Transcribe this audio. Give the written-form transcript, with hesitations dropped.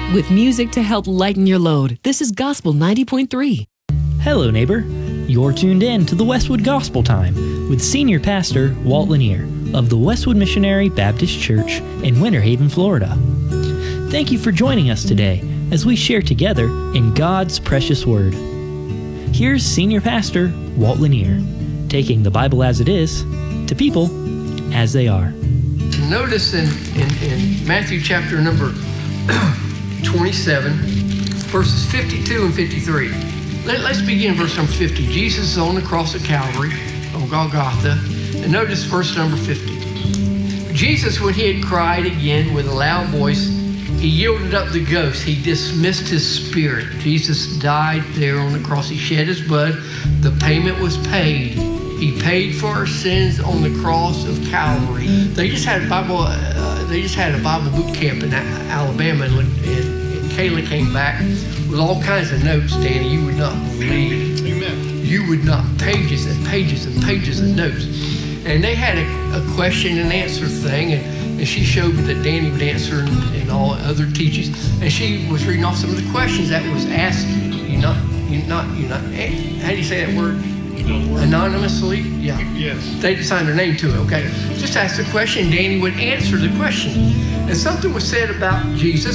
With music to help lighten your load, this is Gospel 90.3. Hello, neighbor. You're tuned in to the Westwood Gospel Time with Senior Pastor Walt Lanier of the Westwood Missionary Baptist Church in Winter Haven, Florida. Thank you for joining us today as we share together in God's precious Word. Here's Senior Pastor Walt Lanier, taking the Bible as it is to people as they are. Notice in Matthew chapter number 27, verses 52 and 53. Let's begin verse number 50. Jesus is on the cross of Calvary, on Golgotha, and notice verse number 50. Jesus, when he had cried again with a loud voice, he yielded up the ghost. He dismissed his spirit. Jesus died there on the cross. He shed his blood. The payment was paid. He paid for our sins on the cross of Calvary. They just had a Bible boot camp in Alabama, and Kayla came back with all kinds of notes, Danny, you would not believe. Amen. You would not, pages and pages and pages of notes. And they had a question and answer thing, and she showed me that Danny would answer and all other teachers. And she was reading off some of the questions that was asked, how do you say that word? Anonymously? Yeah. Yes. They signed their name to it, okay? Just ask the question, Danny would answer the question. And something was said about Jesus